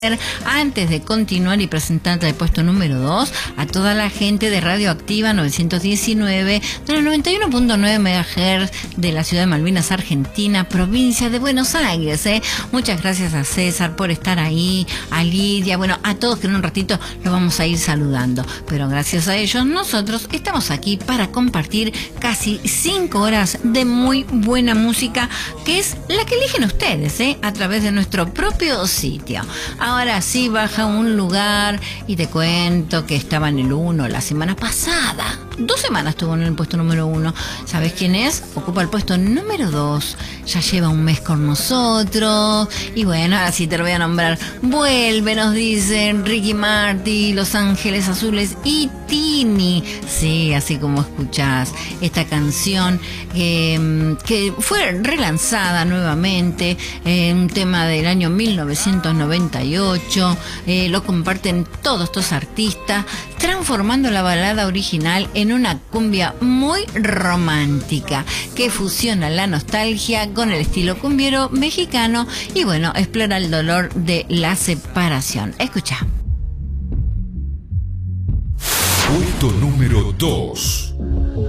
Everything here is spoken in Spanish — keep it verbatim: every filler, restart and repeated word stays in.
Antes de continuar y presentarte el puesto número dos, a toda la gente de Radioactiva novecientos diecinueve, de los noventa y uno punto nueve megahertz de la ciudad de Malvinas, Argentina, provincia de Buenos Aires. ¿eh? Muchas gracias a César por estar ahí, a Lidia, bueno, a todos que en un ratito los vamos a ir saludando. Pero gracias a ellos, nosotros estamos aquí para compartir casi cinco horas de muy buena música, que es la que eligen ustedes, ¿eh? a través de nuestro propio sitio. Ahora sí, baja un lugar y te cuento que estaba en el uno la semana pasada. Dos semanas estuvo en el puesto número uno. ¿Sabes quién es? Ocupa el puesto número dos. Ya lleva un mes con nosotros. Y bueno, ahora sí te lo voy a nombrar. Vuelve, nos dicen Ricky Martin, Los Ángeles Azules y Tini. Sí, así como escuchás. Esta canción que, que fue relanzada nuevamente. Eh, un tema del año mil novecientos noventa y ocho. Eh, lo comparten todos estos artistas, transformando la balada original en una cumbia muy romántica que fusiona la nostalgia con el estilo cumbiero mexicano y bueno, explora el dolor de la separación. Escucha. Puesto número dos.